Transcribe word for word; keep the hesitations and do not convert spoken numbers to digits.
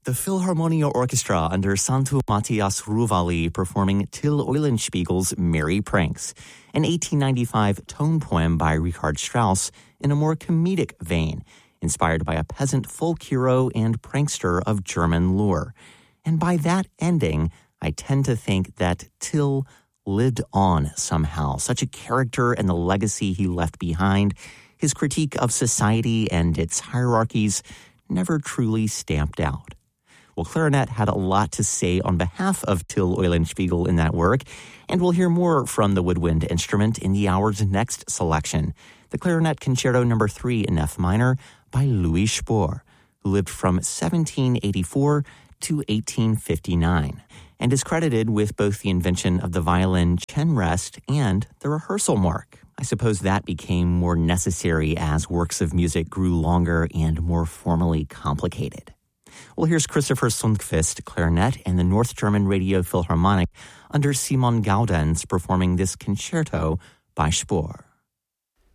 The Philharmonia Orchestra under Santu Matthias Ruvali performing Till Eulenspiegel's Merry Pranks, an eighteen ninety-five tone poem by Richard Strauss in a more comedic vein, inspired by a peasant folk hero and prankster of German lore. And by that ending, I tend to think that Till lived on somehow, such a character and the legacy he left behind. His critique of society and its hierarchies never truly stamped out. Well, clarinet had a lot to say on behalf of Till Eulenspiegel in that work, and we'll hear more from the woodwind instrument in the hour's next selection, the Clarinet Concerto Number three in F minor by Louis Spohr, who lived from seventeen eighty-four to eighteen fifty-nine, and is credited with both the invention of the violin chenrest and the rehearsal mark. I suppose that became more necessary as works of music grew longer and more formally complicated. Well, here's Christopher Sundqvist, clarinet, and the North German Radio Philharmonic under Simon Gaudenz performing this concerto by Spohr.